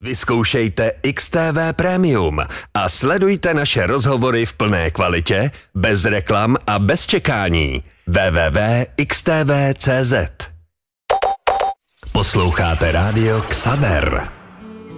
Vyzkoušejte XTV Premium a sledujte naše rozhovory v plné kvalitě, bez reklam a bez čekání. www.xtv.cz. Posloucháte rádio Xaver.